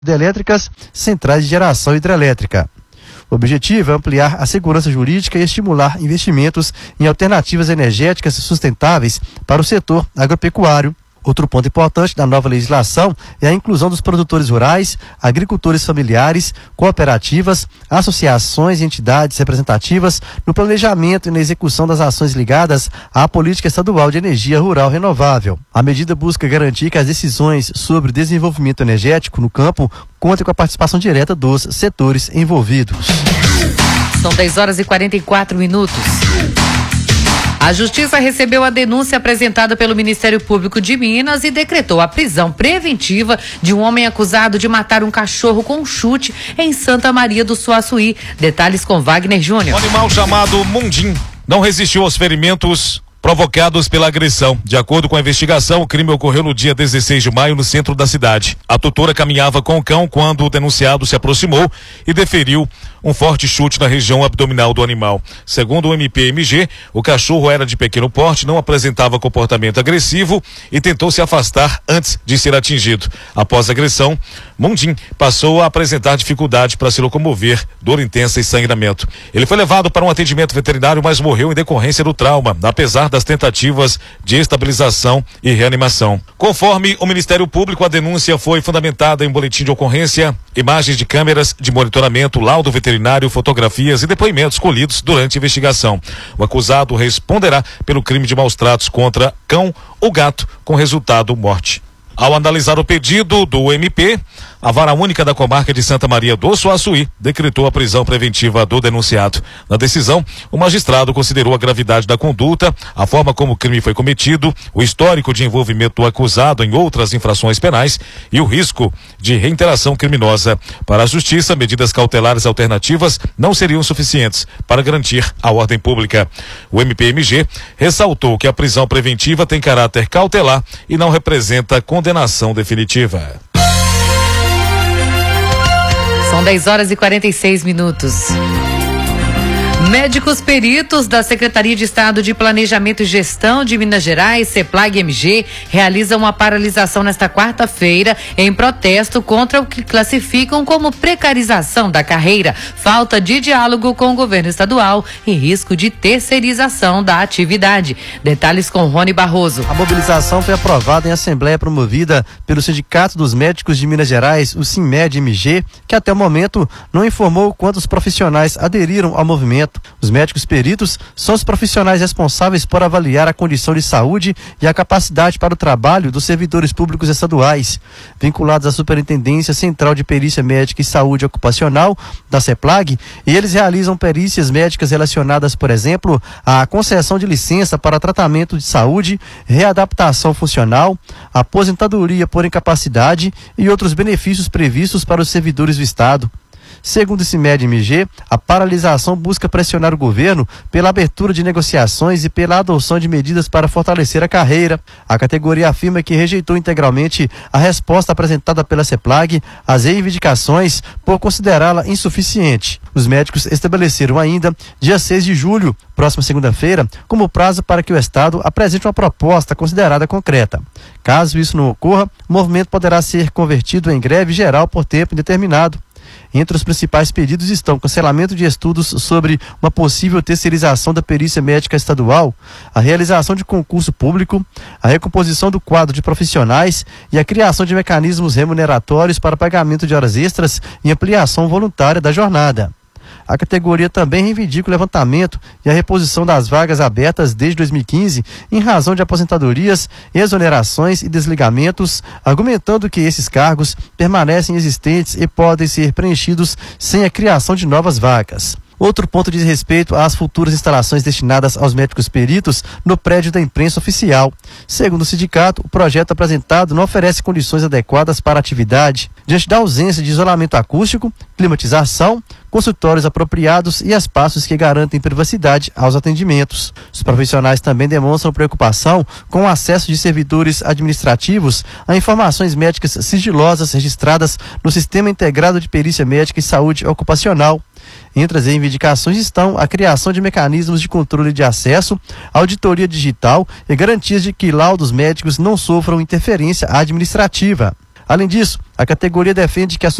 hidrelétricas, centrais de geração hidrelétrica. O objetivo é ampliar a segurança jurídica e estimular investimentos em alternativas energéticas sustentáveis para o setor agropecuário. Outro ponto importante da nova legislação é a inclusão dos produtores rurais, agricultores familiares, cooperativas, associações e entidades representativas no planejamento e na execução das ações ligadas à política estadual de energia rural renovável. A medida busca garantir que as decisões sobre desenvolvimento energético no campo contem com a participação direta dos setores envolvidos. São 10h44. A Justiça recebeu a denúncia apresentada pelo Ministério Público de Minas e decretou a prisão preventiva de um homem acusado de matar um cachorro com um chute em Santa Maria do Suaçuí. Detalhes com Wagner Júnior. Um animal chamado Mundim não resistiu aos ferimentos provocados pela agressão. De acordo com a investigação, o crime ocorreu no dia 16 de maio no centro da cidade. A tutora caminhava com o cão quando o denunciado se aproximou e deferiu um forte chute na região abdominal do animal. Segundo o MP-MG, o cachorro era de pequeno porte, não apresentava comportamento agressivo e tentou se afastar antes de ser atingido. Após a agressão, Mundim passou a apresentar dificuldade para se locomover, dor intensa e sangramento. Ele foi levado para um atendimento veterinário, mas morreu em decorrência do trauma, apesar das tentativas de estabilização e reanimação. Conforme o Ministério Público, a denúncia foi fundamentada em um boletim de ocorrência, imagens de câmeras de monitoramento, laudo veterinário, fotografias e depoimentos colhidos durante a investigação. O acusado responderá pelo crime de maus tratos contra cão ou gato, com resultado morte. Ao analisar o pedido do MP, a Vara Única da Comarca de Santa Maria do Suaçuí decretou a prisão preventiva do denunciado. Na decisão, o magistrado considerou a gravidade da conduta, a forma como o crime foi cometido, o histórico de envolvimento do acusado em outras infrações penais e o risco de reiteração criminosa. Para a Justiça, medidas cautelares alternativas não seriam suficientes para garantir a ordem pública. O MP-MG ressaltou que a prisão preventiva tem caráter cautelar e não representa condenação definitiva. São 10h46. Médicos peritos da Secretaria de Estado de Planejamento e Gestão de Minas Gerais, CEPLAG-MG, realizam uma paralisação nesta quarta-feira em protesto contra o que classificam como precarização da carreira, falta de diálogo com o governo estadual e risco de terceirização da atividade. Detalhes com Rony Barroso. A mobilização foi aprovada em assembleia promovida pelo Sindicato dos Médicos de Minas Gerais, o SINMED-MG, que até o momento não informou quantos profissionais aderiram ao movimento. Os médicos peritos são os profissionais responsáveis por avaliar a condição de saúde e a capacidade para o trabalho dos servidores públicos estaduais, vinculados à Superintendência Central de Perícia Médica e Saúde Ocupacional da CEPLAG, e eles realizam perícias médicas relacionadas, por exemplo, à concessão de licença para tratamento de saúde, readaptação funcional, aposentadoria por incapacidade e outros benefícios previstos para os servidores do Estado. Segundo o CIMED-MG, a paralisação busca pressionar o governo pela abertura de negociações e pela adoção de medidas para fortalecer a carreira. A categoria afirma que rejeitou integralmente a resposta apresentada pela CEPLAG às reivindicações por considerá-la insuficiente. Os médicos estabeleceram ainda dia 6 de julho, próxima segunda-feira, como prazo para que o Estado apresente uma proposta considerada concreta. Caso isso não ocorra, o movimento poderá ser convertido em greve geral por tempo indeterminado. Entre os principais pedidos estão cancelamento de estudos sobre uma possível terceirização da perícia médica estadual, a realização de concurso público, a recomposição do quadro de profissionais e a criação de mecanismos remuneratórios para pagamento de horas extras e ampliação voluntária da jornada. A categoria também reivindica o levantamento e a reposição das vagas abertas desde 2015 em razão de aposentadorias, exonerações e desligamentos, argumentando que esses cargos permanecem existentes e podem ser preenchidos sem a criação de novas vagas. Outro ponto diz respeito às futuras instalações destinadas aos médicos peritos no prédio da imprensa oficial. Segundo o sindicato, o projeto apresentado não oferece condições adequadas para a atividade, diante da ausência de isolamento acústico, climatização, consultórios apropriados e espaços que garantem privacidade aos atendimentos. Os profissionais também demonstram preocupação com o acesso de servidores administrativos a informações médicas sigilosas registradas no Sistema Integrado de Perícia Médica e Saúde Ocupacional. Entre as reivindicações estão a criação de mecanismos de controle de acesso, auditoria digital e garantias de que laudos médicos não sofram interferência administrativa. Além disso, a categoria defende que a